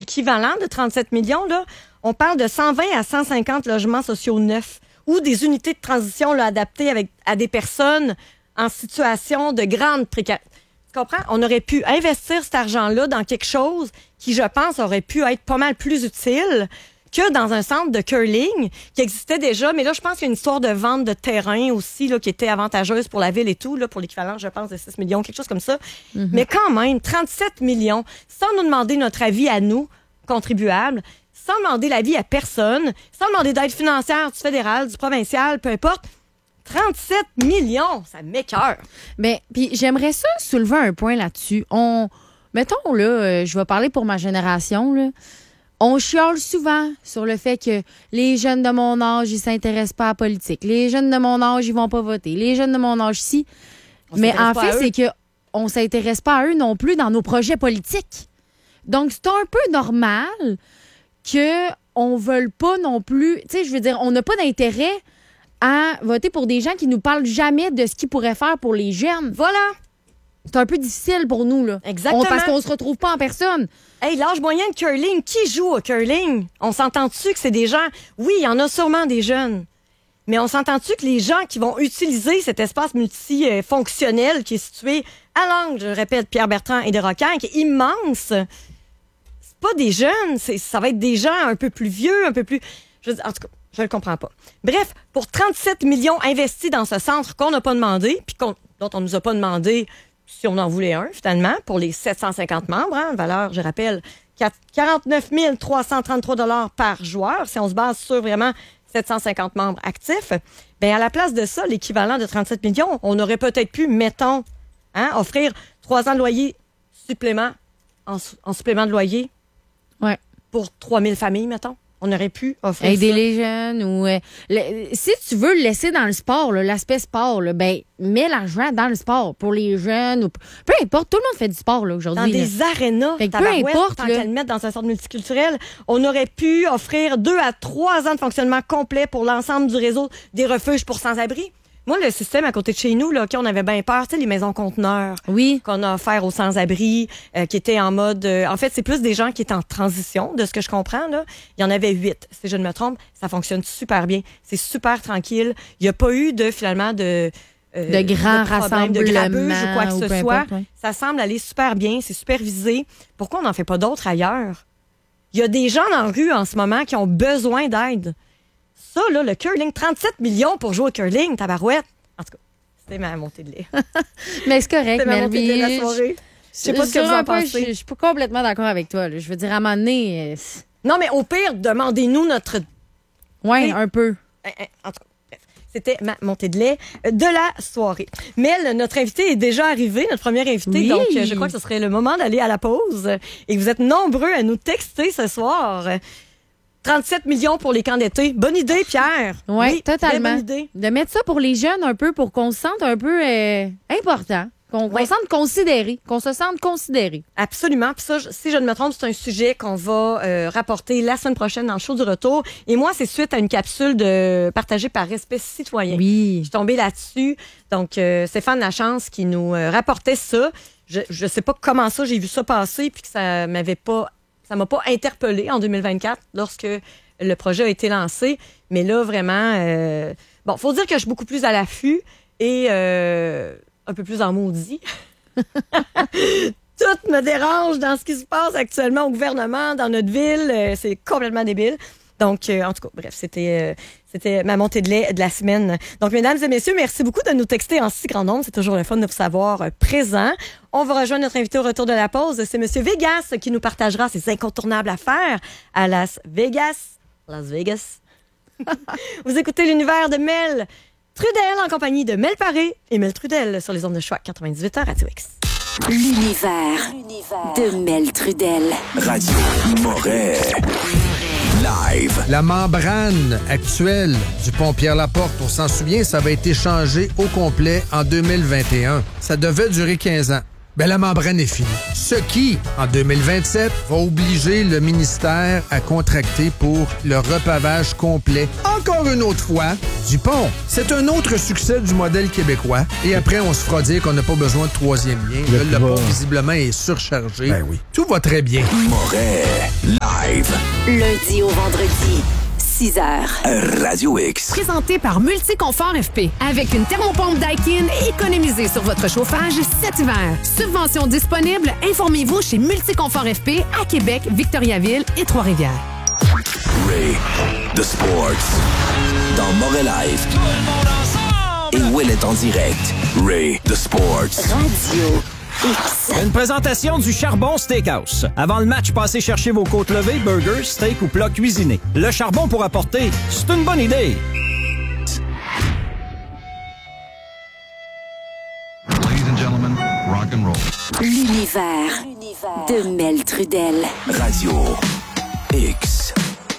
l'équivalent de 37 millions, là, on parle de 120 à 150 logements sociaux neufs ou des unités de transition là, adaptées à des personnes en situation de grande précarité. Tu comprends? On aurait pu investir cet argent-là dans quelque chose qui, je pense, aurait pu être pas mal plus utile que dans un centre de curling qui existait déjà. Mais là, je pense qu'il y a une histoire de vente de terrain aussi là, qui était avantageuse pour la ville et tout, là, pour l'équivalent, je pense, de 6 millions, quelque chose comme ça. Mm-hmm. Mais quand même, 37 millions, sans nous demander notre avis à nous, contribuables, sans demander l'avis à personne, sans demander d'aide financière du fédéral, du provincial, peu importe. 37 millions, ça m'écoeure. Mais puis j'aimerais ça soulever un point là-dessus. Mettons, là, je vais parler pour ma génération, là. On chiale souvent sur le fait que les jeunes de mon âge, ils s'intéressent pas à la politique. Les jeunes de mon âge, ils vont pas voter. Les jeunes de mon âge, si. Mais en fait, c'est qu'on s'intéresse pas à eux non plus dans nos projets politiques. Donc, c'est un peu normal qu'on ne veuille pas non plus... Tu sais, je veux dire, on n'a pas d'intérêt à voter pour des gens qui nous parlent jamais de ce qu'ils pourraient faire pour les jeunes. Voilà. C'est un peu difficile pour nous, là. Exactement. Parce qu'on se retrouve pas en personne. Hey, l'âge moyen de curling, qui joue au curling? On s'entend-tu que c'est des gens... Oui, il y en a sûrement des jeunes. Mais on s'entend-tu que les gens qui vont utiliser cet espace multifonctionnel qui est situé à l'angle, je répète, Pierre-Bertrand et Desrocailles, qui est immense, c'est pas des jeunes, ça va être des gens un peu plus vieux, un peu plus... en tout cas, je le comprends pas. Bref, pour 37 millions investis dans ce centre qu'on n'a pas demandé, puis dont on nous a pas demandé si on en voulait un, finalement, pour les 750 membres, hein, valeur, je rappelle, 49 333 $ par joueur, si on se base sur vraiment 750 membres actifs. Bien, à la place de ça, l'équivalent de 37 millions, on aurait peut-être pu, mettons, offrir 3 ans de loyer supplément, en supplément de loyer, ouais, pour 3000 familles, mettons. On aurait pu offrir aider ça. les jeunes ou si tu veux le laisser dans le sport, là, l'aspect sport, là, ben mets l'argent dans le sport pour les jeunes ou peu importe, tout le monde fait du sport là, aujourd'hui. Dans des arénas, peu importe, tant qu'à le mettre dans un centre multiculturel, on aurait pu offrir 2 à 3 ans de fonctionnement complet pour l'ensemble du réseau des refuges pour sans-abri. Moi, le système à côté de chez nous, là, on avait bien peur, tu sais, les maisons conteneurs qu'on a offert aux sans-abri, qui étaient en mode... en fait, c'est plus des gens qui étaient en transition, de ce que je comprends. Là. Il y en avait 8, si je ne me trompe. Ça fonctionne super bien. C'est super tranquille. Il n'y a pas eu finalement de grands rassemblements, de grabuge ou quoi que ce soit. Importe, ouais. Ça semble aller super bien. C'est supervisé. Pourquoi on n'en fait pas d'autres ailleurs? Il y a des gens dans la rue en ce moment qui ont besoin d'aide. Ça, là, le curling, 37 millions pour jouer au curling, tabarouette. En tout cas, c'était ma montée de lait. Mais c'est correct, c'était ma montée de lait de la soirée. Je sais pas ce que vous en pensez. Je suis pas complètement d'accord avec toi. Là. Je veux dire, à un moment donné... Non, mais au pire, demandez-nous notre... Oui, un peu. En tout cas, bref. C'était ma montée de lait de la soirée. Mel, notre invité est déjà arrivé, notre première invitée. Oui. Donc, je crois que ce serait le moment d'aller à la pause. Et vous êtes nombreux à nous texter ce soir. 37 millions pour les camps d'été. Bonne idée, Pierre. Oui, totalement. Bonne idée. De mettre ça pour les jeunes un peu, pour qu'on se sente un peu important. Qu'on se sente considéré. Qu'on se sente considéré. Absolument. Puis ça, si je ne me trompe, c'est un sujet qu'on va rapporter la semaine prochaine dans le show du retour. Et moi, c'est suite à une capsule partagée par Respect Citoyen. Oui. Je suis tombée là-dessus. Donc, Stéphane Lachance qui nous rapportait ça. Je sais pas comment ça, j'ai vu ça passer puis que ça m'a pas interpellée en 2024 lorsque le projet a été lancé. Mais là, vraiment, faut dire que je suis beaucoup plus à l'affût et un peu plus en maudit. Tout me dérange dans ce qui se passe actuellement au gouvernement, dans notre ville. C'est complètement débile. Donc, en tout cas, bref, c'était ma montée de lait de la semaine. Donc, mesdames et messieurs, merci beaucoup de nous texter en si grand nombre. C'est toujours le fun de vous savoir présent. On va rejoindre notre invité au retour de la pause. C'est Monsieur Vegas qui nous partagera ses incontournables affaires à Las Vegas. Las Vegas. Vous écoutez l'univers de Mel Trudel en compagnie de Mel Paré et Mel Trudel sur les ondes de choix 98 Radio X. L'univers de Mel Trudel. Radio Moret. Live. La membrane actuelle du pont Pierre-Laporte, on s'en souvient, ça avait été changé au complet en 2021. Ça devait durer 15 ans. Ben, la membrane est finie. Ce qui, en 2027, va obliger le ministère à contracter pour le repavage complet, encore une autre fois, du pont. C'est un autre succès du modèle québécois. Et après, on se fera dire qu'on n'a pas besoin de troisième lien. Le pont, visiblement, est surchargé. Ben oui. Tout va très bien. Moret. Lundi au vendredi, 6h. Radio X. Présenté par Multiconfort FP. Avec une thermopompe Daikin, économisez sur votre chauffage cet hiver. Subvention disponible, informez-vous chez Multiconfort FP à Québec, Victoriaville et Trois-Rivières. Ray, The Sports. Dans Morel Live. Et Will est en direct. Ray, The Sports. Radio X. Une présentation du Charbon Steakhouse. Avant le match, passez chercher vos côtes levées, burgers, steak ou plats cuisinés. Le charbon pour apporter, c'est une bonne idée. Ladies and gentlemen, rock and roll. L'univers de Mel Trudel. Radio X.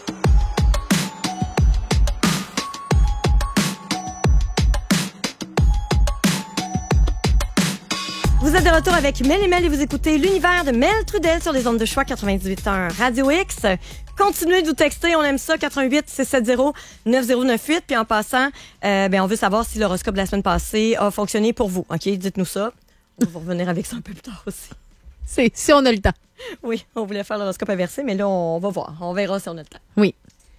Vous êtes de retour avec Mel et Mel et vous écoutez l'univers de Mel Trudel sur les ondes de choix 98.1 Radio X. Continuez de vous texter, on aime ça, 88-670-9098. Puis en passant, on veut savoir si l'horoscope de la semaine passée a fonctionné pour vous. OK, dites-nous ça. On va revenir avec ça un peu plus tard aussi. Si on a le temps. Oui, on voulait faire l'horoscope inversé, mais là, on va voir. On verra si on a le temps. Oui.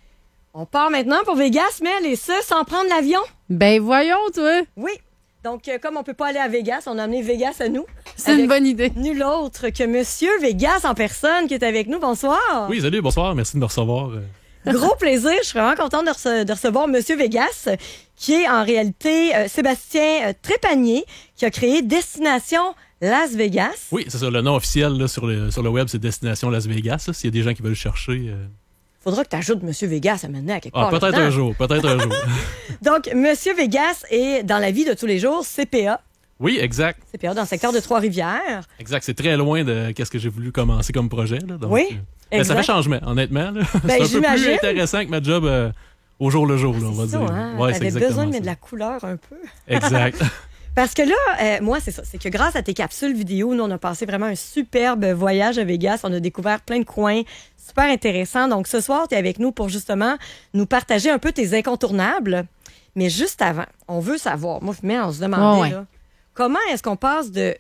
On part maintenant pour Vegas, Mel, et ça, sans prendre l'avion. Ben voyons, toi. Oui. Donc, comme on peut pas aller à Vegas, on a amené Vegas à nous. C'est une bonne idée. Nul autre que Monsieur Vegas en personne qui est avec nous. Bonsoir. Oui, salut, bonsoir. Merci de me recevoir. Gros plaisir. Je suis vraiment contente de recevoir Monsieur Vegas, qui est en réalité Sébastien Trépanier, qui a créé Destination Las Vegas. Oui, c'est ça. Le nom officiel là, sur le web, c'est Destination Las Vegas. S'il y a des gens qui veulent chercher... Faudra que tu ajoutes Monsieur Vegas à mener à quelque part. Peut-être un jour, peut-être un jour. Donc, Monsieur Vegas est, dans la vie de tous les jours, CPA. Oui, exact. CPA dans le secteur de Trois-Rivières. Exact. C'est très loin de ce que j'ai voulu commencer comme projet. Là, donc, oui, exact. Ça fait changement, honnêtement. Là. C'est un peu plus intéressant que ma job au jour le jour, là, on va dire. Hein? Ouais, t'avais besoin de mettre de la couleur un peu. Exact. Parce que là, moi, c'est ça. C'est que grâce à tes capsules vidéo, nous, on a passé vraiment un superbe voyage à Vegas. On a découvert plein de coins super intéressants. Donc, ce soir, tu es avec nous pour justement nous partager un peu tes incontournables. Mais juste avant, on veut savoir, moi, on se demandait, là, comment est-ce qu'on passe de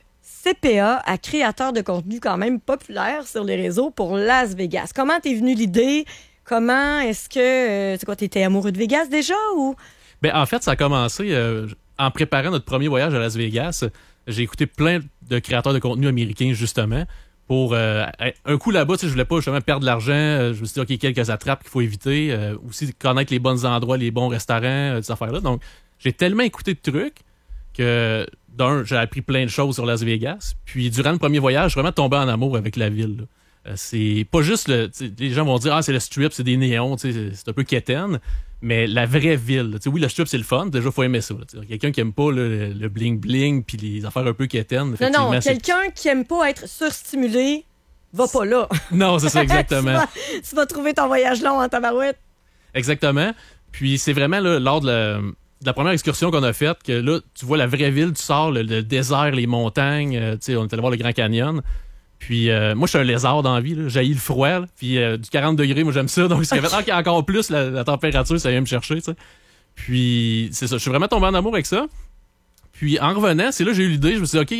CPA à créateur de contenu quand même populaire sur les réseaux pour Las Vegas? Comment t'es venue l'idée? Comment est-ce que... c'est quoi, t'étais amoureux de Vegas déjà ou... Ben, en fait, ça a commencé... en préparant notre premier voyage à Las Vegas, j'ai écouté plein de créateurs de contenu américains, justement, pour un coup là-bas, je voulais pas justement perdre de l'argent. Je me suis dit, OK, quelques attrapes qu'il faut éviter. Aussi, connaître les bons endroits, les bons restaurants, ces affaires-là. Donc, j'ai tellement écouté de trucs que, d'un, j'ai appris plein de choses sur Las Vegas. Puis, durant le premier voyage, je suis vraiment tombé en amour avec la ville, là. C'est pas juste les gens vont dire, c'est le strip, c'est des néons, c'est un peu quétaine. Mais la vraie ville, oui, le strip, c'est le fun. Déjà, il faut aimer ça. Quelqu'un qui aime pas le bling-bling puis les affaires un peu quétaines. Non, quelqu'un qui aime pas être surstimulé, va pas là. Non, c'est ça, exactement. tu vas trouver ton voyage long en tabarouette. Exactement. Puis c'est vraiment là, lors de la première excursion qu'on a faite que là, tu vois la vraie ville, tu sors le désert, les montagnes. On est allé voir le Grand Canyon. Puis moi, je suis un lézard dans la vie. J'haïs le froid. Là. Puis du 40 degrés, moi, j'aime ça. Donc, ça fait encore plus la température, ça vient me chercher. T'sais. Puis c'est ça. Je suis vraiment tombé en amour avec ça. Puis en revenant, c'est là que j'ai eu l'idée. Je me suis dit, OK,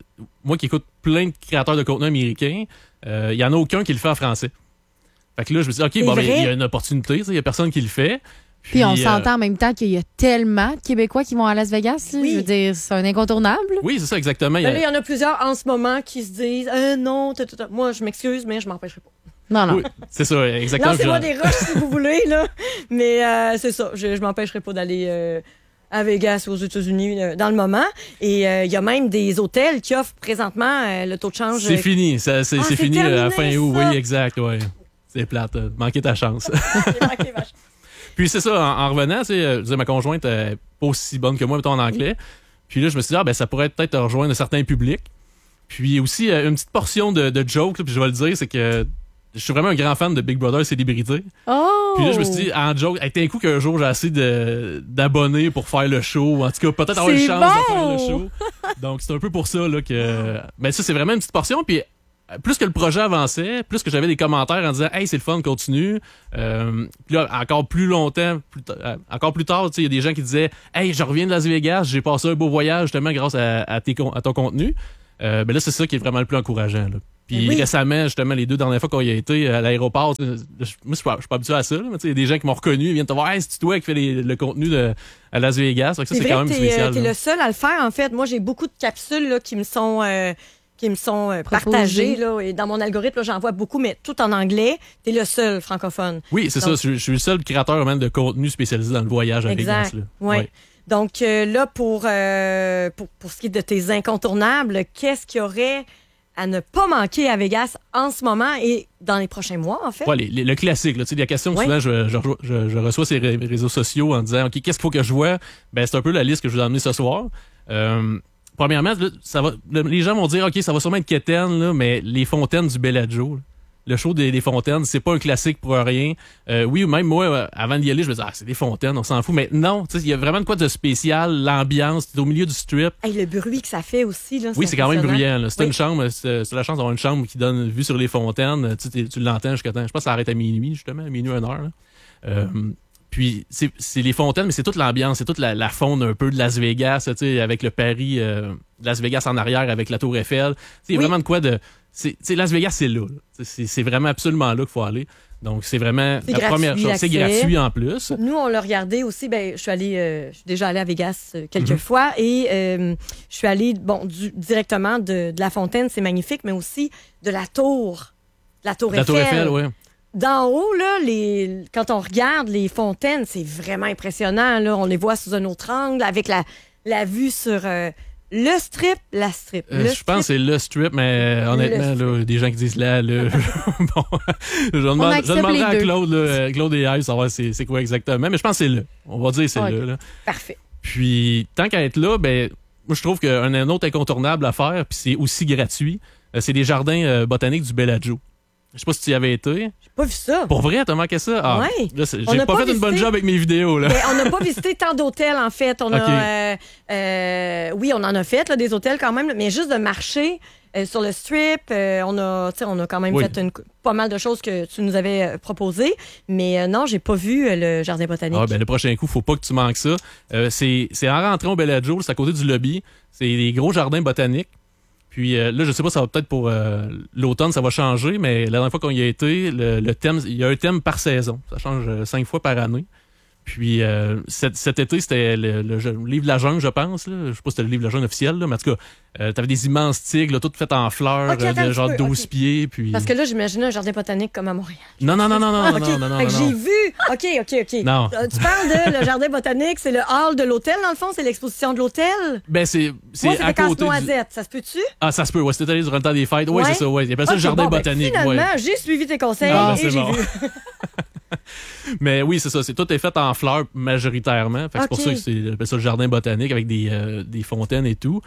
moi qui écoute plein de créateurs de contenu américains, il n'y en a aucun qui le fait en français. Fait que là, je me suis dit, OK, il y a une opportunité. Il n'y a personne qui le fait. Puis on s'entend en même temps qu'il y a tellement de Québécois qui vont à Las Vegas. Oui. Je veux dire, c'est un incontournable. Oui, c'est ça, exactement. Il y en a plusieurs en ce moment qui se disent non, moi, je m'excuse, mais je m'empêcherai pas. Non. Oui, c'est ça, exactement. Lancez-moi des roches si vous voulez, là. Mais c'est ça, je m'empêcherai pas d'aller à Vegas ou aux États-Unis dans le moment. Et il y a même des hôtels qui offrent présentement le taux de change. C'est fini, c'est fini à la fin août. Oui, exact, ouais. C'est plate, manquer ta chance. J'ai manqué ma chance. Puis c'est ça, en revenant, je disais, ma conjointe n'est pas aussi bonne que moi, mettons, en anglais. Puis là, je me suis dit, ça pourrait peut-être rejoindre un certain public. Puis aussi, une petite portion de joke, là, puis je vais le dire, c'est que je suis vraiment un grand fan de Big Brother Célébrité. Oh! Puis là, je me suis dit, en joke, t'es un coup qu'un jour, j'ai assez d'abonnés pour faire le show. En tout cas, peut-être avoir une chance de faire le show. Donc, c'est un peu pour ça là, que... Mais ça, c'est vraiment une petite portion. Puis plus que le projet avançait, plus que j'avais des commentaires en disant « Hey, c'est le fun, continue. » Puis là, encore plus tard, il y a des gens qui disaient « Hey, je reviens de Las Vegas, j'ai passé un beau voyage justement grâce à ton contenu. » Ben là, c'est ça qui est vraiment le plus encourageant. Là. Puis Oui. récemment, justement, les 2 dernières fois qu'on y a été à l'aéroport, moi, je suis pas habitué à ça. Là, mais il y a des gens qui m'ont reconnu, ils viennent te voir, hey, c'est toi qui fais le contenu à Las Vegas. Fait que ça, C'est c'est vrai quand même que spécial. t'es là. le seul à le faire, en fait. Moi, j'ai beaucoup de capsules là, qui me sont Proposées. partagées. Là, et dans mon algorithme, là, j'en vois beaucoup, mais tout en anglais. T'es le seul francophone. Oui, c'est Donc- ça. Je suis le seul créateur même de contenu spécialisé dans le voyage à Exact. Vegas. Là. Ouais. Ouais. Donc là, pour ce qui est de tes incontournables, qu'est-ce qu'il y aurait à ne pas manquer à Vegas en ce moment et dans les prochains mois, en fait? Ouais, le classique. Là, tu sais, la question que Ouais. souvent je reçois sur les réseaux sociaux en disant OK, qu'est-ce qu'il faut que je vois? Ben, c'est un peu la liste que je vous ai amenée ce soir. Premièrement, là, les gens vont dire OK, ça va sûrement être quétaine, là, mais les fontaines du Bellagio. Là. Le show des fontaines, c'est pas un classique pour rien. Oui, ou même moi, avant d'y aller, je me disais, c'est des fontaines, on s'en fout. Mais non, il y a vraiment de quoi de spécial, l'ambiance, t'es au milieu du strip. Hey, le bruit que ça fait aussi. Là, Oui, c'est quand même impressionnant. bruyant. Là. C'est Oui. une chambre, c'est la chance d'avoir une chambre qui donne vue sur les fontaines. Tu l'entends jusqu'à temps. Je pense que ça arrête à minuit, justement, à minuit, 1h. Puis, c'est les fontaines, mais c'est toute l'ambiance, c'est toute la faune un peu de Las Vegas, tu sais, avec le Paris de Las Vegas en arrière, avec la Tour Eiffel. Il y a Oui. vraiment de quoi de... Las Vegas, c'est là. C'est vraiment absolument là qu'il faut aller. Donc, c'est vraiment C'est la première gratuit, chose. C'est l'accès. gratuit en plus. Nous, on l'a regardé aussi. Ben, je suis déjà allée à Vegas quelques fois et je suis allée directement de la fontaine, c'est magnifique, mais aussi de la tour. La tour La Eiffel. Tour Eiffel, oui. D'en haut, là, quand on regarde les fontaines, c'est vraiment impressionnant. Là. On les voit sous un autre angle avec la vue sur le strip, la strip. Je pense que c'est le strip, mais honnêtement, là, des gens qui disent là, bon, je demanderai à les deux. Claude, là, Claude et Ives, savoir c'est quoi exactement, mais je pense que c'est là. On va dire que c'est Ok. là. Parfait. Puis, tant qu'à être là, ben, moi, je trouve qu'un autre incontournable à faire, puis c'est aussi gratuit, c'est les jardins botaniques du Bellagio. Je sais pas si tu y avais été. J'ai pas vu ça. Pour vrai, t'as manqué ça? Ah, Ouais. là, On j'ai n'a pas pas fait une bonne visité. job avec mes vidéos, là. Ben, on n'a pas visité tant d'hôtels, en fait. On a, oui, on en a fait, là, des hôtels quand même, mais juste de marcher sur le strip, on a quand même Oui. fait pas mal de choses que tu nous avais proposées. Mais non, j'ai pas vu le jardin botanique. Ah, ben, le prochain coup, faut pas que tu manques ça. C'est en rentrant au Bellagio, c'est à côté du lobby. C'est des gros jardins botaniques. Puis là, je sais pas, ça va peut-être pour l'automne, ça va changer, mais la dernière fois qu'on y a été, le thème, il y a un thème par saison. Ça change 5 fois par année. Puis cet été, c'était le livre de la jungle, je pense. Là. Je sais pas si c'était le livre de la jungle officiel, là, mais en tout cas, t'avais des immenses tigres, là, toutes faites en fleurs, Ok, attends un de petit genre peu, 12 ok. pieds. Puis... Parce que là, j'imaginais un jardin botanique comme à Montréal. Non. OK. non. Fait que j'ai vu. OK. Non. Tu parles de le jardin botanique, c'est le hall de l'hôtel, dans le fond? C'est l'exposition de l'hôtel? Ben, c'est Moi, c'est à Vacances côté. Noisette. Ça se peut-tu? Ah, ça se peut, ouais. C'était allé durant le temps des fêtes. Ouais, Ouais. c'est ça, ouais. Il appelle ça le Ok, jardin bon, ben, botanique. finalement, ouais. j'ai suivi tes conseils Ah, ben, et c'est j'ai bon. vu. Mais oui, c'est ça. Tout est fait en fleurs majoritairement. Fait que c'est pour Ok. ça que c'est appelle ça le jardin botanique avec des fontaines et tout.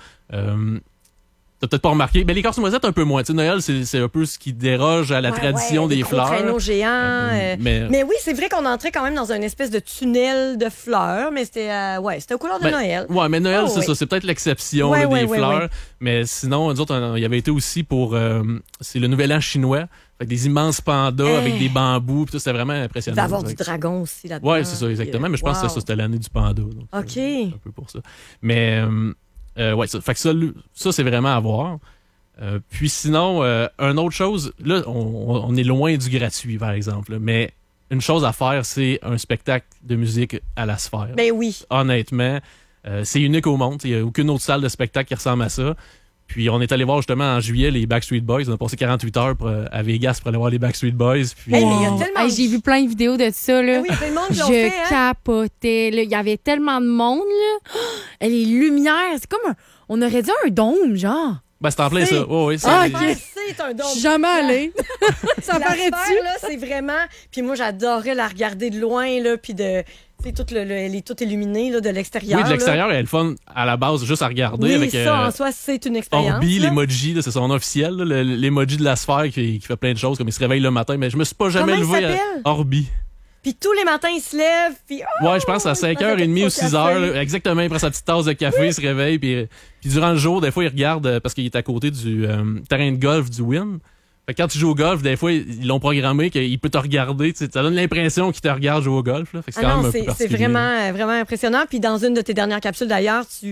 T'as peut-être pas remarqué. Mais les corses noisettes, un peu moins. Tu sais, Noël, c'est un peu ce qui déroge à la tradition des gros fleurs. traîneaux géants. Mais oui, c'est vrai qu'on entrait quand même dans une espèce de tunnel de fleurs, mais c'était aux couleurs de ben, Noël. Ouais, mais Noël, Oh, c'est oui. ça. C'est peut-être l'exception Ouais, là, des ouais, fleurs. ouais. Mais sinon, nous autres, on y avait été aussi pour... c'est le Nouvel An chinois. Fait que des immenses pandas avec des bambous. Puis tout, c'était vraiment Il impressionnant. va y avoir Fait du que- dragon aussi là-dedans. Ouais, c'est ça, exactement. Mais je pense que ça, c'était l'année du panda. Donc, OK. c'est un peu pour ça. Mais, ouais, fait que ça c'est vraiment à voir. Puis sinon, une autre chose, là, on est loin du gratuit, par exemple. Là, mais une chose à faire, c'est un spectacle de musique à la Sphère. Ben oui. Honnêtement, c'est unique au monde. Il n'y a aucune autre salle de spectacle qui ressemble à ça. Puis on est allé voir justement en juillet les Backstreet Boys. On a passé 48 heures à Vegas pour aller voir les Backstreet Boys. Puis, Hey, mais il y a tellement Hey, j'ai vu plein de vidéos de ça. Là. Ben oui, il y a plein de monde qui l'ont Je fait, hein? capotais. là. Il y avait tellement de monde. Là. Et les lumières, c'est comme on aurait dit un dôme, genre. ben, c'est en plein C'est- ça. Oh, oui, c'est Ah, La ok. sphère, c'est un don. Je suis jamais allée. ça La paraît-tu? sphère, là, c'est vraiment... Puis moi, j'adorais la regarder de loin, là, puis de... Tu sais, elle est toute illuminée, là, de l'extérieur. Oui, de là. l'extérieur, elle est le fun à la base, juste à regarder. Oui, avec, ça, en soi, c'est une expérience. Orbi, là. l'emoji, là, c'est son nom officiel, là, l'emoji de la sphère qui fait plein de choses, comme il se réveille le matin, mais je me suis pas jamais Comment il levé à s'appelle? Orbi. Puis tous les matins, il se lève, puis... oh, Ouais, je pense à il prend sa 5h30 ou petite 6h, café. là, exactement, il prend sa petite tasse de café, il se réveille, puis durant le jour, des fois, il regarde, parce qu'il est à côté du terrain de golf du Wynn. Fait que quand tu joues au golf, des fois, ils l'ont programmé qu'il peut te regarder, tu sais, ça donne l'impression qu'il te regarde jouer au golf, là. Fait que c'est Ah quand non, même un peu c'est particulier. vraiment impressionnant. Puis dans une de tes dernières capsules, d'ailleurs, tu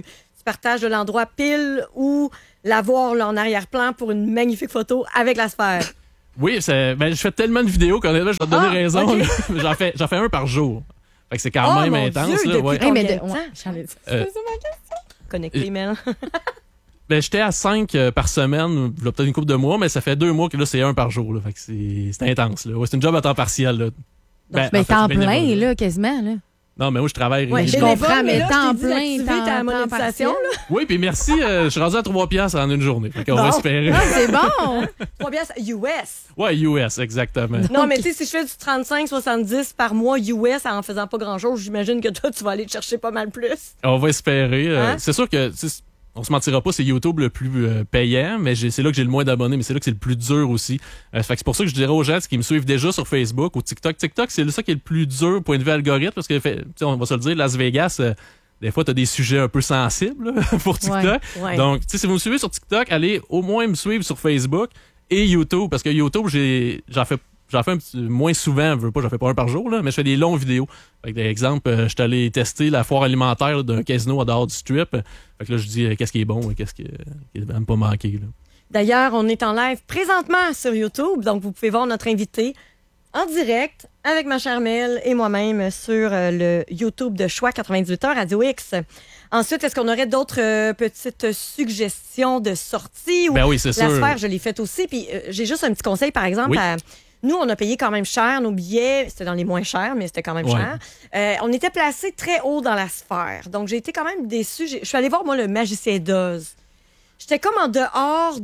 partages de l'endroit pile ou la voir là, en arrière-plan pour une magnifique photo avec la sphère. Oui, je fais tellement de vidéos qu'honnêtement, je vais te donner raison. OK. J'en fais un par jour. Fait que c'est quand même mon intense. Dieu, Là, depuis ouais. combien de mais temps? c'est ça ma question. Connecté, Mel. J'étais à 5 par semaine, il y a peut-être une couple de mois, mais ça fait 2 mois que là, c'est 1 par jour. Là. Fait que c'est intense. Là. Ouais, c'est une job à temps partiel. Là. Ben, en fait, temps bénévole, plein, là, quasiment. Là. Non, mais moi, je travaille. Ouais, je régulièrement. comprends, mais là, temps je t'ai dit plein, d'activer temps ta monétisation, partiel. là. Oui, puis merci. Je suis rendu à 3 piastres en une journée. Fait qu'on va Bon. espérer. Ah, c'est bon! 3 piastres US. Ouais, US, exactement. Non, mais tu sais, si je fais du 35-70 par mois US en faisant pas grand-chose, j'imagine que toi, tu vas aller te chercher pas mal plus. On va espérer. Hein? C'est sûr que, on se mentira pas, c'est YouTube le plus payant, mais c'est là que j'ai le moins d'abonnés, mais c'est là que c'est le plus dur aussi. Fait que c'est pour ça que je dirais aux gens qui me suivent déjà sur Facebook ou TikTok. TikTok, c'est ça qui est le plus dur point de vue algorithme, parce que, on va se le dire, Las Vegas, des fois, t'as des sujets un peu sensibles là, pour TikTok. Ouais. Donc, si vous me suivez sur TikTok, allez au moins me suivre sur Facebook et YouTube, parce que YouTube, j'en fais un petit, moins souvent, j'en fais pas un par jour, là, mais je fais des longues vidéos. Fait que, par exemple, je suis allé tester la foire alimentaire là, d'un casino à dehors du strip. Fait que là, je dis qu'est-ce qui est bon et qu'est-ce qui va me pas manquer. Là. D'ailleurs, on est en live présentement sur YouTube, donc vous pouvez voir notre invité en direct avec ma chère Mel et moi-même sur le YouTube de Choix 98.1 Radio X. Ensuite, est-ce qu'on aurait d'autres petites suggestions de sortie? Ben oui, c'est sûr. La sphère, je l'ai faite aussi. Puis j'ai juste un petit conseil, par exemple, Oui. Nous, on a payé quand même cher nos billets. C'était dans les moins chers, mais c'était quand même cher. On était placés très haut dans la sphère. Donc, j'ai été quand même déçue. Je suis allée voir, moi, le Magicien d'Oz. J'étais comme en dehors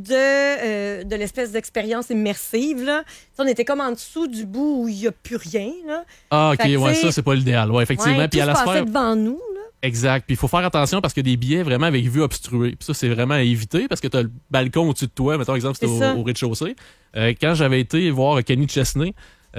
de l'espèce d'expérience immersive. Là. On était comme en dessous du bout où il n'y a plus rien. Là. Ah, OK, Fait que, ouais, ça, c'est pas l'idéal. Ouais, effectivement. Ouais, Puis tout à la se passait sphère. devant nous. Là. Exact. Puis il faut faire attention parce qu'il y a des billets vraiment avec vue obstruée. Puis ça, c'est vraiment à éviter parce que tu as le balcon au-dessus de toi. Mettons, exemple, c'était au rez-de-chaussée. Quand j'avais été voir Kenny Chesney,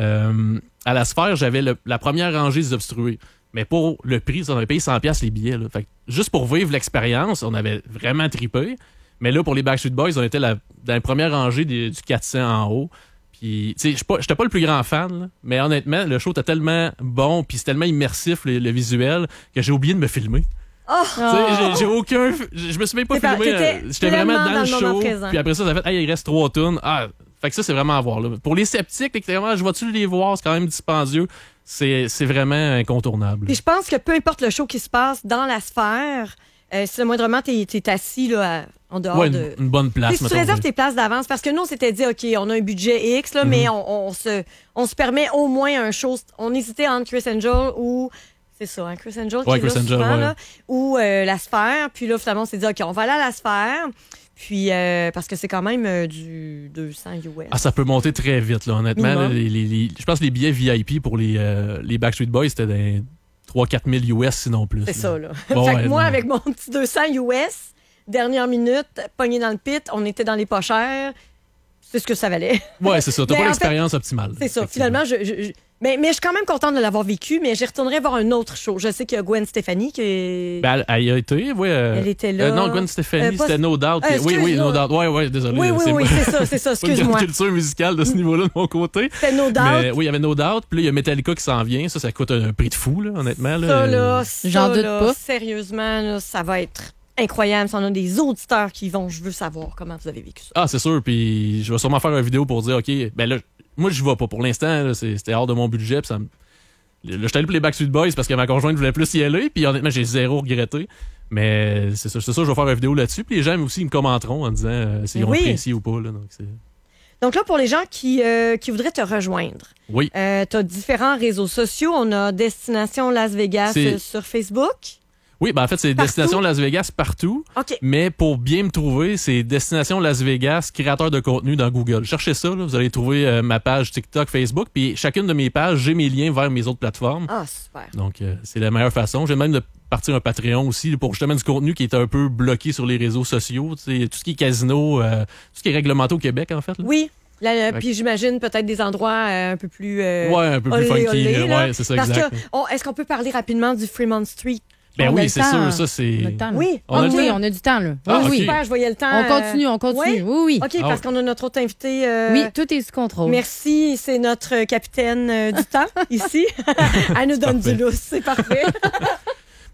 à la sphère, j'avais la première rangée des obstrués. Mais pour le prix, on avait payé 100$ les billets. Là. Fait que juste pour vivre l'expérience, on avait vraiment trippé. Mais là, pour les Backstreet Boys, on était dans la première rangée du 400 en haut. Puis, tu sais, j'étais pas le plus grand fan, là, mais honnêtement, le show était tellement bon, puis c'est tellement immersif, le visuel, que j'ai oublié de me filmer. Oh! Tu sais, j'ai aucun. Je me suis même pas filmé. J'étais vraiment dans le show. Puis après ça, ça a fait, hey, il reste 3 tunes. Ah, fait que ça, c'est vraiment à voir. Là. Pour les sceptiques, je vais-tu les voir? C'est quand même dispendieux. C'est vraiment incontournable. Puis je pense que peu importe le show qui se passe dans la sphère, si le moindrement t'es assis là, en dehors de... une bonne place. Si tu réserves tes places d'avance, parce que nous, on s'était dit, OK, on a un budget X, là, mais on se permet au moins un show. On hésitait entre Chris Angel ou... C'est ça, hein, Chris Angel qui est là souvent, là, ou la sphère. Puis là, finalement, on s'est dit, OK, on va aller à la sphère. Puis, parce que c'est quand même du 200 US. Ah, ça peut monter très vite, là, honnêtement. Là, je pense que les billets VIP pour les Backstreet Boys, c'était dans 3-4 000 US, sinon plus. C'est ça, là. Bon, fait que moi, avec mon petit 200 US, dernière minute, pogné dans le pit, on était dans les pas chers. C'est ce que ça valait. Ouais, c'est ça. T'as pas l'expérience optimale. C'est ça. Finalement, mais je suis quand même contente de l'avoir vécu, mais j'y retournerai voir un autre show. Je sais qu'il y a Gwen Stefani qui est... Ben, elle y a été, oui. Elle était là. Non, Gwen Stefani, c'était No Doubt. Oui, No Doubt. Oui, désolé. Oui, c'est ça, excuse-moi. Une culture musicale de ce niveau-là de mon côté. C'était No Doubt. Mais oui, il y avait No Doubt. Puis là, il y a Metallica qui s'en vient. Ça coûte un prix de fou, là, honnêtement. J'en doute pas. Sérieusement, là, ça va être... incroyable. Si on a des auditeurs qui vont, je veux savoir comment vous avez vécu ça. Ah, c'est sûr. Puis je vais sûrement faire une vidéo pour dire, OK, ben là, moi, je vais pas. Pour l'instant, là, c'était hors de mon budget. Puis là, je suis allé pour les Backstreet Boys parce que ma conjointe voulait plus y aller. Puis honnêtement, j'ai zéro regretté. Mais c'est ça, je vais faire une vidéo là-dessus. Puis les gens aussi, ils me commenteront en disant s'ils ont apprécié ou pas. Là, donc là, pour les gens qui voudraient te rejoindre, oui. Tu as différents réseaux sociaux. On a Destination Las Vegas sur Facebook. Oui, ben en fait, c'est Destination Las Vegas partout. Okay. Mais pour bien me trouver, c'est Destination Las Vegas, créateur de contenu dans Google. Cherchez ça, là, vous allez trouver ma page TikTok, Facebook. Puis chacune de mes pages, j'ai mes liens vers mes autres plateformes. Ah, super. Donc, c'est la meilleure façon. J'ai même de partir un Patreon aussi pour justement du contenu qui est un peu bloqué sur les réseaux sociaux. Tout ce qui est casino, tout ce qui est réglementé au Québec, en fait. Là. Oui. Puis j'imagine peut-être des endroits un peu plus... un peu plus funky. Ouais, c'est ça, exact. Est-ce qu'on peut parler rapidement du Fremont Street? Ben oui, c'est sûr, ça c'est... On a le temps, oui, on a du temps, là. Ah, oui. Super, je voyais le temps. On continue. Oui. OK, parce qu'on a notre autre invité. Oui, tout est sous contrôle. Merci, c'est notre capitaine du temps, ici. Elle nous donne du lousse, c'est parfait.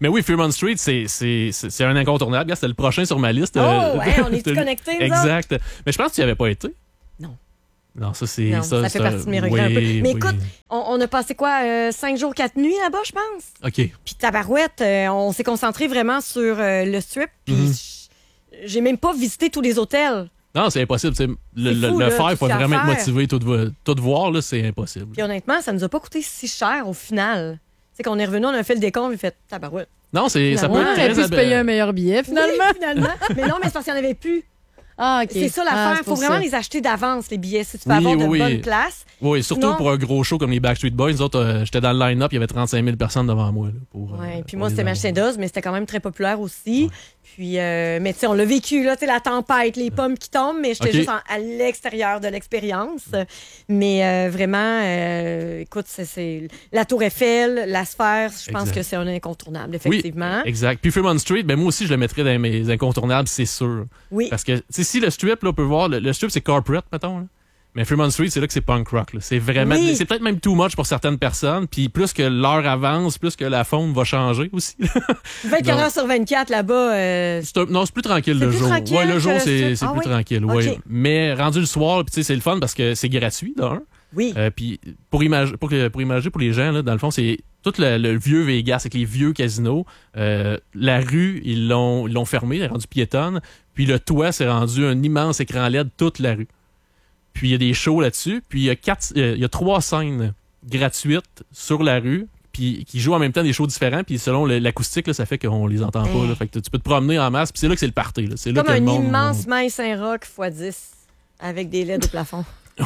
Mais oui, Fremont Street, c'est un incontournable. Regarde, c'était le prochain sur ma liste. Oh, ouais, on est connectés, nous Exact. Mais je pense que tu n'y avais pas été. Non. Non, ça, c'est... Non, ça fait partie de mes regrets un peu. Mais oui. écoute, on a passé quoi, 5 jours, 4 nuits là-bas, je pense? OK. Puis tabarouette, on s'est concentré vraiment sur le strip. Puis j'ai même pas visité tous les hôtels. Non, c'est impossible. C'est fou, le là, faire, il tout faut ce qu'il y a vraiment à être faire. motivé. Tout voir, là, c'est impossible. Puis honnêtement, ça nous a pas coûté si cher au final. Tu sais, qu'on est revenu, on a fait le décompte, on a fait tabarouette. Non, ça peut Finalement, être On très... aurait pu se payer un meilleur billet, finalement. Oui, finalement. Mais non, mais c'est parce qu'il n'y en avait plus. Ah, OK. C'est ça Ah, l'affaire. c'est Il faut pour vraiment ça. les acheter d'avance, les billets, si tu veux Oui, avoir de oui. bonnes places. Oui, surtout Sinon- pour un gros show comme les Backstreet Boys. Nous autres, j'étais dans le line-up, il y avait 35 000 personnes devant moi. Là, Ouais, puis pour moi, les c'était avoir. Magicien d'Oz, mais c'était quand même très populaire aussi. Puis, mais tu sais, on l'a vécu, là, tu sais, la tempête, les pommes qui tombent, mais j'étais OK. juste à l'extérieur de l'expérience. Mais vraiment, écoute, c'est la Tour Eiffel, la Sphère, je pense Exact. que c'est un incontournable, effectivement. Oui, exact. Puis Fremont Street, ben moi aussi, je le mettrais dans mes incontournables, c'est sûr. Oui. Parce que, tu sais, si le strip, là, on peut voir, le strip, c'est corporate, mettons, là. Mais Fremont Street, c'est là que c'est punk rock. Là. C'est vraiment, Oui. c'est peut-être même too much pour certaines personnes. Puis plus que l'heure avance, plus que la faune va changer aussi. 24 Donc- heures sur 24 là-bas. Non, c'est plus tranquille C'est le plus jour. tranquille Ouais, le jour, que le c'est strip? c'est Ah plus oui? tranquille. OK. Ouais. Mais rendu le soir, puis tu sais, c'est le fun parce que c'est gratuit, d'un. Oui. Puis pour imaginer pour les gens, là, dans le fond, c'est tout le vieux Vegas avec les vieux casinos. La rue, ils l'ont fermé, elle est rendue piétonne. Puis le toit, c'est rendu un immense écran LED toute la rue. Puis il y a des shows là-dessus. Puis il y a 3 scènes gratuites sur la rue. Puis qui jouent en même temps des shows différents. Puis selon l'acoustique, là, ça fait qu'on les entend pas. Là. Fait que tu peux te promener en masse. Puis c'est là que c'est le party. Là. C'est là Comme que le un monde- immense Maille Saint-Roch x10 avec des LED au plafond.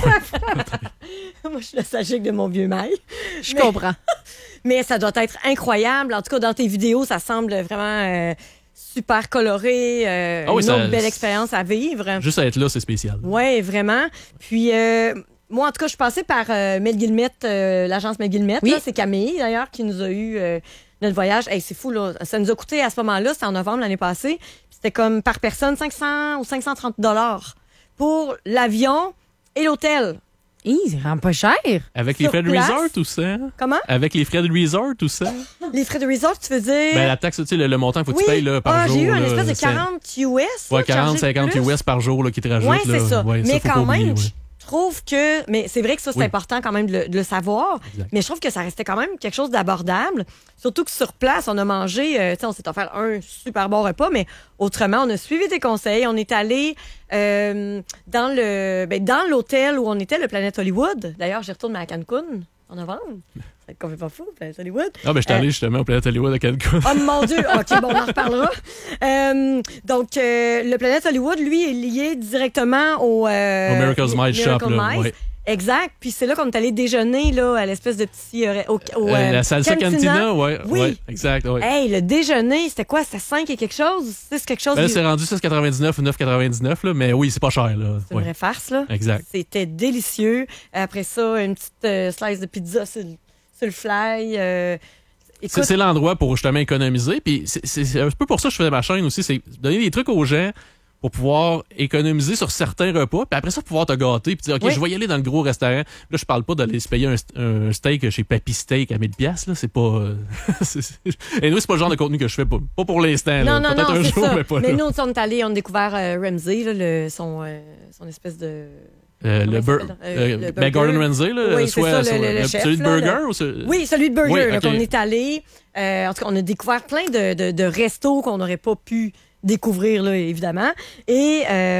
Moi, je suis nostalgique de mon vieux mail. Je comprends. Mais ça doit être incroyable. En tout cas, dans tes vidéos, ça semble vraiment super coloré. Ah oui, une ça- autre belle expérience à vivre. Juste à être là, c'est spécial. Oui, vraiment. Puis, moi, en tout cas, je suis passée par Mel Guillemette, l'agence Mel Guillemette. Oui. Là, c'est Camille, d'ailleurs, qui nous a eu notre voyage. Hey, c'est fou, là. Ça nous a coûté à ce moment-là, c'était en novembre l'année passée. Puis c'était comme par personne 500 ou 530 $ pour l'avion et l'hôtel. C'est vraiment pas cher. Avec les Sur frais de place. resort, tout ça. Comment? Avec les frais de resort, tout ça. Les frais de resort, tu veux dire? Ben, la taxe, tu sais, le montant qu'il faut que tu payes là, par jour. j'ai eu un là, espèce de c'est- 40 US. Ouais, là, 40, chargé de 50 plus. US par jour là, qui te rajoutent. Oui, c'est là. ça. Ouais, Mais faut quand pas oublier, même, ouais. je trouve que... Mais c'est vrai que ça, c'est Oui. important quand même de le savoir. Exact. Mais je trouve que ça restait quand même quelque chose d'abordable. Surtout que sur place, on a mangé... tu sais, on s'est offert un super bon repas, mais autrement, on a suivi tes conseils. On est allé dans l'hôtel où on était, le Planète Hollywood. D'ailleurs, j'y retourne à Cancun en novembre. Ça va être complètement fou, Planète Hollywood. Ah, ben, je suis allé justement au Planète Hollywood à Cancun. Oh mon Dieu! OK, bon, on en reparlera. Donc, le Planète Hollywood, lui, est lié directement au Miracle's Mice Shop, là, Mice. ouais. Exact. Puis c'est là qu'on est allé déjeuner là, à l'espèce de petit... La salsa cantina, ouais. Oui. Ouais, exact, ouais. Hey, le déjeuner, c'était quoi? C'était 5 et quelque chose? 6 quelque chose? Ben, là, c'est rendu 6,99 ou 9,99, là, mais oui, c'est pas cher. Là. C'est une Ouais. vraie farce, là. Exact. C'était délicieux. Après ça, une petite slice de pizza sur le fly. Écoute, C'est l'endroit pour justement économiser. Puis c'est un peu pour ça que je faisais ma chaîne aussi. C'est donner des trucs aux gens pour pouvoir économiser sur certains repas. Puis après ça, pouvoir te gâter. Puis dire, OK, Oui. je vais y aller dans le gros restaurant. Là, je parle pas d'aller se payer un steak chez Papy Steak à 1000$. Là, c'est pas. Et nous, c'est pas le genre de contenu que je fais. Pas pour l'instant. non, là. non, Peut-être non, un c'est jour, ça. mais pas Mais là. nous, on est allés, on a découvert Ramsay, là, son espèce de... Le Comment il s'appelle? Le ben burger. Gordon Ramsay, là, Oui, c'est ça, le chef, celui de là, burger le- ou ce- Oui, celui de burger. Oui, là, ok. qu'on est allé. En tout cas, on a découvert plein de restos qu'on n'aurait pas pu découvrir, là, évidemment. Et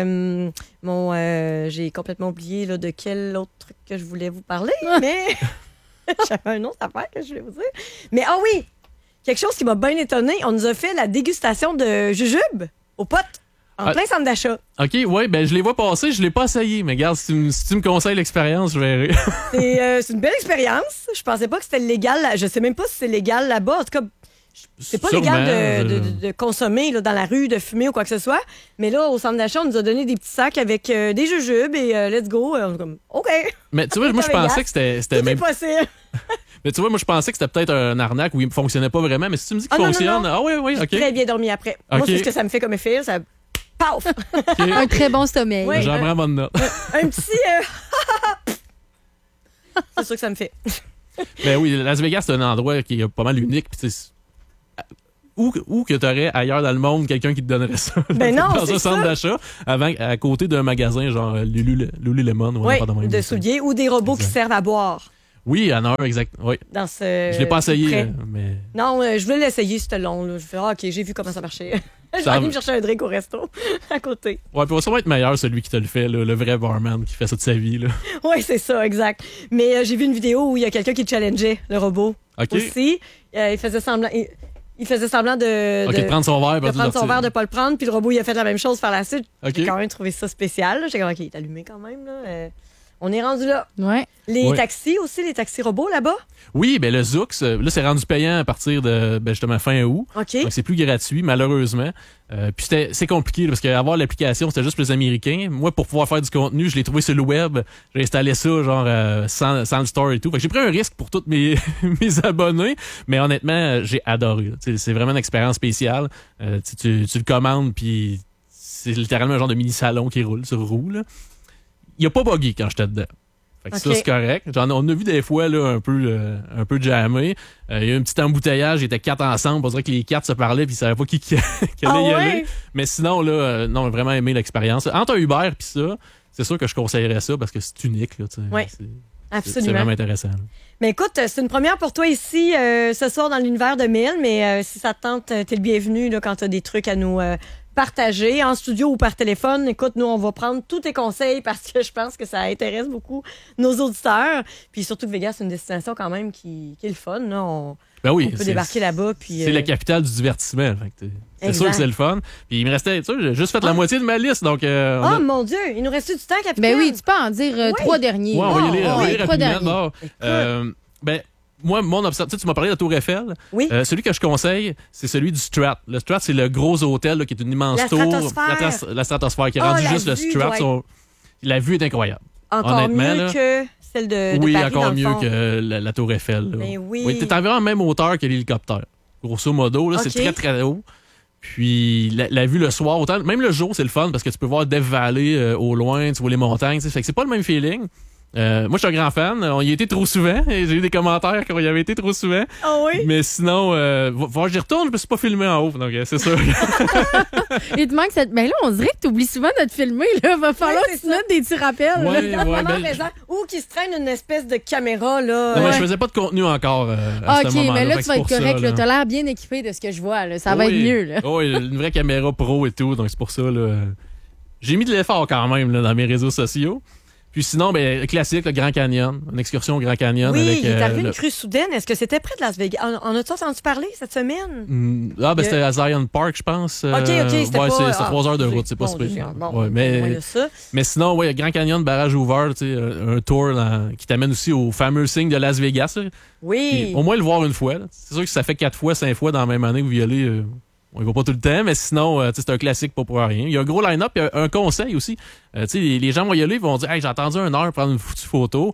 j'ai complètement oublié là, de quel autre truc que je voulais vous parler, mais j'avais un autre affaire que je voulais vous dire. Mais oui, quelque chose qui m'a bien étonné, on nous a fait la dégustation de jujubes aux potes en plein centre d'achat. OK, ouais, ben je les vois passer, je l'ai pas essayé, mais regarde, si tu me conseilles l'expérience, je verrai. C'est une belle expérience. Je pensais pas que c'était légal. Je sais même pas si c'est légal là-bas. En tout cas, c'est pas Sûrement, légal de consommer là, dans la rue, de fumer ou quoi que ce soit. Mais là, au centre d'achat, on nous a donné des petits sacs avec des jujubes et let's go. On est comme, OK. Mais tu vois, moi je pensais que c'était Tout même. est possible. Mais tu vois, moi je pensais que c'était peut-être un arnaque où il fonctionnait pas vraiment, mais si tu me dis qu'il Ah, non, fonctionne, non, non. ah oui, OK. Très bien dormi après. Moi, OK. c'est ce que ça me fait comme effet. Ça... Paf! Un très bon sommeil. Oui. J'en prends bonne note. Un petit... c'est ça que ça me fait. Ben oui, Las Vegas, c'est un endroit qui est pas mal unique. Puis tu sais, Ou que tu aurais ailleurs dans le monde quelqu'un qui te donnerait ça Ben non, dans c'est un centre ça. d'achat à côté d'un magasin genre Lululemon ou Oui, n'importe quoi. de souliers ou des robots qui servent à boire. Oui, en heure, exact. Oui. Dans ce. Je l'ai pas essayé, prêt. mais. Non, je voulais l'essayer, c'était long. Là. Je fais, OK, j'ai vu comment ça marchait. Je vais Ça- aller me chercher un drink au resto à côté. Ouais, puis il va sûrement être meilleur celui qui te le fait, là, le vrai barman qui fait ça de sa vie. Là. Oui, c'est ça, exact. Mais j'ai vu une vidéo où il y a quelqu'un qui challengeait le robot. OK. Aussi. Il faisait semblant. Il faisait semblant de. OK, de prendre son verre, de prendre son verre, de pas le prendre, puis le robot, il a fait la même chose par la suite. OK. J'ai quand même trouvé ça spécial. Là. J'ai comme, OK, il est allumé quand même. Là. On est rendu là. Ouais. Les Ouais. taxis aussi, les taxis robots là-bas. Oui, ben le Zoox, là, c'est rendu payant à partir de justement fin août. OK. Donc, c'est plus gratuit, malheureusement. Puis c'est compliqué là, parce qu'avoir l'application, c'était juste pour les Américains. Moi, pour pouvoir faire du contenu, je l'ai trouvé sur le web. J'ai installé ça genre sans le store et tout. Fait que j'ai pris un risque pour tous mes, mes abonnés. Mais honnêtement, j'ai adoré. Là. C'est vraiment une expérience spéciale. Tu le commandes, puis c'est littéralement un genre de mini-salon qui roule sur roue. Là. Il n'y a pas buggy quand j'étais dedans. Fait que OK. ça, c'est correct. On a vu des fois là, un peu jammé. Il y a eu un petit embouteillage, ils étaient 4 ensemble. On dirait que les 4 se parlaient puis ils savaient pas qui allait y aller. Mais sinon, là, non, j'ai vraiment aimé l'expérience. Entre un Uber puis ça, c'est sûr que je conseillerais ça parce que c'est unique. Là, Ouais, c'est absolument. vraiment intéressant. Là. Mais écoute, c'est une première pour toi ici ce soir dans l'univers de Mel, mais si ça te tente, t'es le bienvenu là, quand t'as des trucs à nous partager en studio ou par téléphone. Écoute, nous, on va prendre tous tes conseils parce que je pense que ça intéresse beaucoup nos auditeurs. Puis surtout que Vegas, c'est une destination quand même qui est le fun. Là. Ben oui, On peut débarquer là-bas. Puis, c'est la capitale du divertissement. Fait que c'est sûr Exact. que c'est le fun. Puis il me restait, tu sais, j'ai juste fait la moitié de ma liste. Donc, Oh mon Dieu, il nous reste du temps, capitaine? Ben oui, tu peux en dire 3 derniers. Ouais, on va y aller, on va y aller trois rapidement. derniers. Bon. Ben, moi, mon observation, tu m'as parlé de la Tour Eiffel. Oui. Celui que je conseille, c'est celui du Strat. Le Strat, c'est le gros hôtel là, qui est une immense La tour. stratosphère. La stratosphère qui est rendue la juste le vue Strat. doit La vue est incroyable. Encore Honnêtement, mieux là. que celle de Oui, Paris, encore dans le mieux fond. que la Tour Eiffel. Là. Mais oui. T'es environ à la même hauteur que l'hélicoptère. Grosso modo, là, OK. c'est très, très haut. Puis la vue le soir, autant, même le jour, c'est le fun parce que tu peux voir Death Valley au loin, tu vois les montagnes. Fait que c'est pas le même feeling. Moi, je suis un grand fan. On y était trop souvent. Et j'ai eu des commentaires qu'on y avait été trop souvent. Ah oui? Mais sinon, voir j'y retourne, je me suis pas filmé en haut. Donc, c'est sûr. Il te manque cette. Mais là, on dirait que tu oublies souvent de te filmer. Là. Va falloir c'est que tu ça. notes des petits rappels. là. Ouais, T'as vraiment ben, raison. Ou qui se traîne une espèce de caméra, là. non, mais je faisais pas de contenu encore à ce OK, moment-là. mais là, Fait tu que vas c'est être pour correct. ça, là. là. T'as l'air bien équipé de ce que je vois. Là. Ça va Oui. être mieux. Là. Oui, une vraie caméra pro et tout. Donc, c'est pour ça. Là, j'ai mis de l'effort quand même là, dans mes réseaux sociaux. Puis sinon, ben, classique, le Grand Canyon. Une excursion au Grand Canyon. Oui, avec, il est arrivé le- une crue soudaine. Est-ce que c'était près de Las Vegas? On a-tu entendu parler cette semaine? Ah, ben c'était à Zion Park, je pense. OK, c'était ouais, pas... c'est 3 heures de route, c'est pas bon, super. Bon, Ouais, au moins, il y mais, a ça. mais sinon, ouais, Grand Canyon, barrage ouvert, tu sais, un tour là, qui t'amène aussi au fameux signe de Las Vegas. Là. Oui. Puis, au moins le voir une fois. là. C'est sûr que ça fait 4 fois, 5 fois dans la même année que vous y allez. On y va pas tout le temps, mais sinon, tu sais, c'est un classique pas pour rien. Il y a un gros line-up, il y a un conseil aussi. Tu sais, les gens vont y aller, ils vont dire, hey, j'ai attendu 1 heure pour prendre une foutue photo.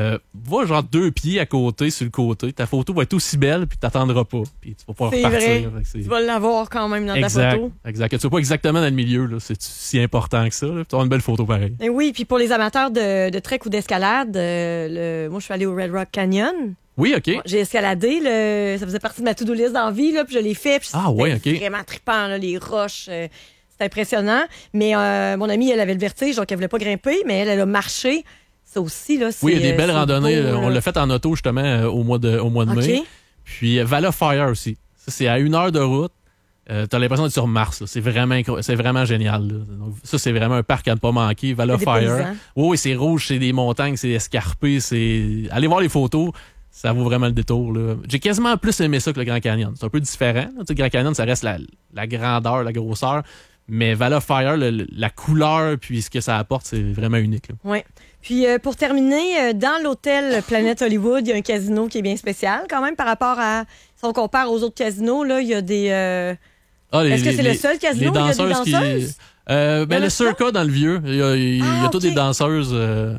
Va genre 2 pieds à côté, sur le côté. Ta photo va être aussi belle, puis t'attendras pas. Puis tu vas pouvoir C'est repartir. vrai. Fait que c'est- Tu vas l'avoir quand même dans ta Exact, photo. exact. Que tu sois pas exactement dans le milieu, là, c'est si important que ça. Là. Tu as une belle photo pareil. Et oui, puis pour les amateurs de trek ou d'escalade, moi, je suis allée au Red Rock Canyon. Oui, OK. J'ai escaladé, ça faisait partie de ma to-do list d'envie, là, puis je l'ai fait. Puis Ah, ouais, c'était OK. vraiment trippant, là, les roches. C'était impressionnant. Mais mon amie, elle avait le vertige, donc elle voulait pas grimper, mais elle a marché. Ça aussi, là, c'est... Oui, il y a des belles c'est randonnées. beau, On là. l'a fait en auto, justement, au mois de mai. OK. Puis Val of Fire aussi. Ça, c'est à 1 heure de route. T'as l'impression d'être sur Mars. Là. C'est vraiment génial. Là. Donc, ça, c'est vraiment un parc à ne pas manquer. Val of Des Fire. paysans. Oui, c'est rouge, c'est des montagnes, c'est escarpé. Allez voir les photos. Ça vaut vraiment le détour. Là. J'ai quasiment plus aimé ça que le Grand Canyon. C'est un peu différent. Là. Tu sais, le Grand Canyon, ça reste la grandeur, la grosseur. Mais Val of Fire, la couleur puis ce que ça apporte, c'est vraiment unique. Là. Oui. Puis pour terminer, dans l'hôtel Planète Hollywood, il y a un casino qui est bien spécial quand même par rapport à... Si on compare aux autres casinos, là, il y a des... Est-ce que c'est le seul casino où il y a des danseuses? Ben, le Circa dans le vieux. Il y a toutes OK. des danseuses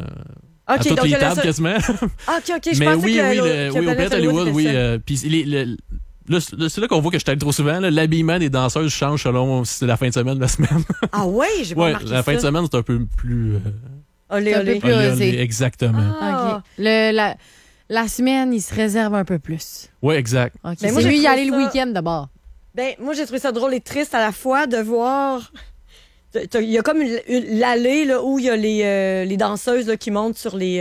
à OK, toutes donc les il y a le tables seul- quasiment. Ah, OK, je Mais pensais oui, que oui, au Planète Hollywood, oui. était seul. Puis là, c'est là qu'on voit que je t'aide trop souvent. là. L'habillement des danseuses change selon si c'est la fin de semaine ou la semaine. Ah oui, j'ai pas Ouais, remarqué la fin de ça. semaine, c'est un peu plus... Olé, C'est un olé. peu plus olé, osé. olé, exactement. Ah. OK. La semaine, il se réserve un peu plus. Oui, exact. OK. Mais C'est moi, j'ai mieux y trouvé aller le ça- week-end d'abord. Ben, moi, j'ai trouvé ça drôle et triste à la fois de voir... Il y a comme l'allée là, où il y a les danseuses là, qui montent sur les...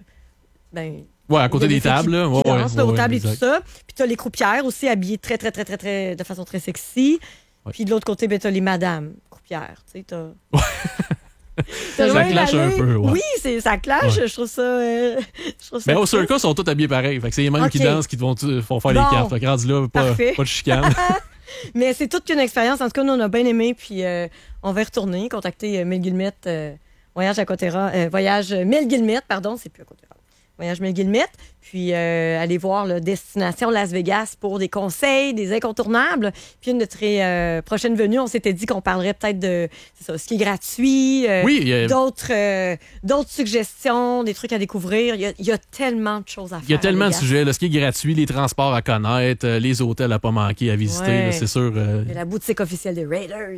Ouais, à côté des tables. Là. Qui dansent aux tables et exact. tout ça. Puis t'as les croupières aussi habillées très, très, très, très, très, de façon très sexy. Ouais. Puis de l'autre côté, ben, t'as les madames croupières. Tu sais, t'as... Ça clash un peu, ouais. Oui, ça clash. Ouais. Je trouve ça... Mais au circus, ils sont tous habillés pareil. Fait que c'est les mêmes qui dansent qui font faire les cartes. Fait que rendu là, pas de chicane. Mais c'est toute une expérience. En tout cas, nous, on a bien aimé. Puis on va y retourner, contacter Mel Guillemette, Voyage Mel Guillemette, pardon, c'est plus à Côte-Terre. Voyage Mel Guillemette. Puis aller voir la destination Las Vegas pour des conseils, des incontournables. Puis une de notre prochaine venue, on s'était dit qu'on parlerait peut-être de ski gratuit, d'autres suggestions, des trucs à découvrir. Il y a tellement de choses à faire. Il y a tellement de sujets. Le ski gratuit, les transports à connaître, les hôtels à pas manquer, à visiter, ouais. Là, c'est sûr. La boutique officielle des Raiders.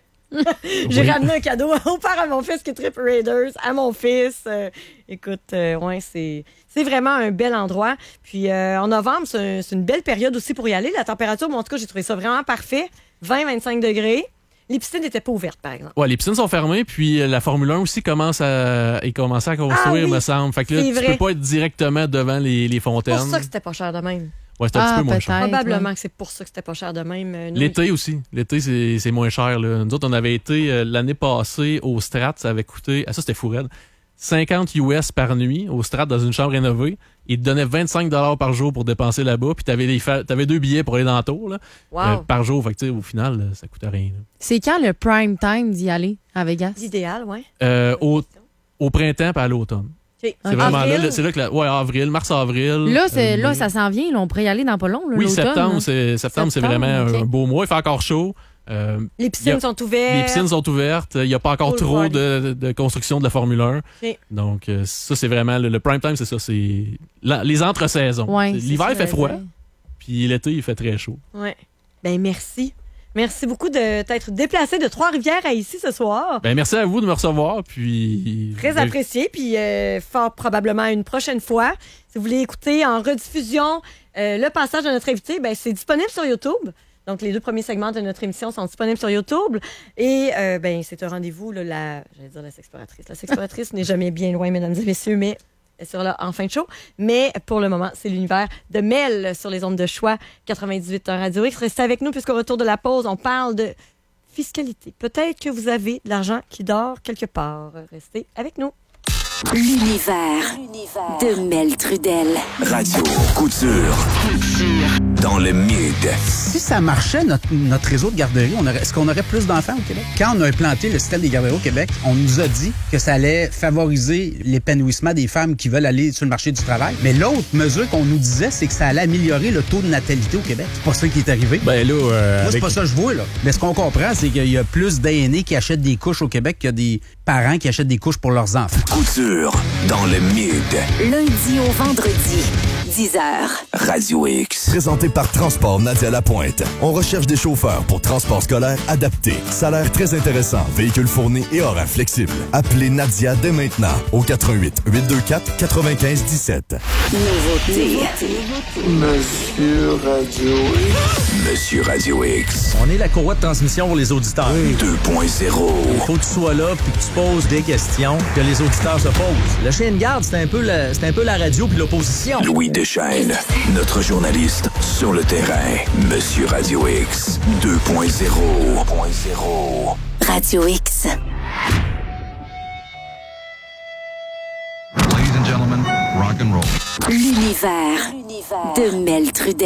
J'ai ramené un cadeau au père à mon fils qui tripe Raiders, à mon fils. Écoute, ouais, c'est vraiment un bel endroit. Puis en novembre, c'est une belle période aussi pour y aller. La température, moi, en tout cas, j'ai trouvé ça vraiment parfait. 20-25 degrés. Les piscines n'étaient pas ouvertes, par exemple. Ouais, les piscines sont fermées, puis la Formule 1 aussi commence à construire, me semble. Fait que là, tu peux pas être directement devant les fontaines. C'est pour ça que c'était pas cher de même. Ouais, c'est un petit peu moins cher. Probablement que c'est pour ça que c'était pas cher de même. L'été aussi. L'été, c'est moins cher. Là. Nous autres, on avait été l'année passée au Strat. Ça avait coûté... ça, c'était fou raide. 50 US par nuit au Strat dans une chambre rénovée. Ils te donnaient 25 $ par jour pour dépenser là-bas. Puis t'avais 2 billets pour aller dans le tour là, wow. Par jour. Fait que, au final, là, ça coûtait rien. Là. C'est quand le prime time d'y aller à Vegas? L'idéal, oui. Au printemps et à l'automne. Okay. C'est vraiment là, c'est là que avril, mars-avril. Là, ça s'en vient. Là, on pourrait y aller dans pas long. Là, oui, l'automne, septembre, c'est vraiment un beau mois. Il fait encore chaud. Les piscines sont ouvertes. Les piscines sont ouvertes. Il n'y a pas encore trop de construction de la Formule 1. Okay. Donc, ça, c'est vraiment le prime time, c'est ça. C'est les entre-saisons. Ouais, l'hiver, il fait froid. Puis l'été, il fait très chaud. Ouais. Ben, merci. Merci beaucoup de t'être déplacé de Trois-Rivières à ici ce soir. Ben, merci à vous de me recevoir. Puis très apprécié. Puis fort probablement une prochaine fois. Si vous voulez écouter en rediffusion le passage de notre invité, ben, c'est disponible sur YouTube. Donc, les 2 premiers segments de notre émission sont disponibles sur YouTube. Et c'est un rendez-vous, j'allais dire la sexploratrice. La sexploratrice n'est jamais bien loin, mesdames et messieurs, mais elle sera là en fin de show. Mais pour le moment, c'est l'univers de Mel sur les ondes de choix 98 Radio X. Restez avec nous puisqu'au retour de la pause, on parle de fiscalité. Peut-être que vous avez de l'argent qui dort quelque part. Restez avec nous. L'univers de Mel Trudel. Radio, couture. Dans le mid. Si ça marchait, notre réseau de garderies, est-ce qu'on aurait plus d'enfants au Québec? Quand on a implanté le système des garderies au Québec, on nous a dit que ça allait favoriser l'épanouissement des femmes qui veulent aller sur le marché du travail. Mais l'autre mesure qu'on nous disait, c'est que ça allait améliorer le taux de natalité au Québec. C'est pas ça qui est arrivé. Ben là, moi, c'est pas ça que je vois, là. Mais ce qu'on comprend, c'est qu'il y a plus d'aînés qui achètent des couches au Québec qu'il y a des parents qui achètent des couches pour leurs enfants. Couture dans le mid. Lundi au vendredi, 10h. Radio X. Présenté par Transport Nadia Lapointe. On recherche des chauffeurs pour transport scolaire adapté. Salaire très intéressant, véhicule fourni et horaire flexible. Appelez Nadia dès maintenant au 88 824 95 17. Nouveauté. Monsieur Radio X. Monsieur Radio X. On est la courroie de transmission pour les auditeurs. 2.0. Il faut que tu sois là puis que tu poses des questions que les auditeurs se posent. Le chien de garde, c'est un peu la radio puis l'opposition. Louis Deschênes, notre journaliste sur le terrain. Monsieur Radio X 2.0. Radio X. Ladies and gentlemen, rock and roll. L'univers de Mel Trudel.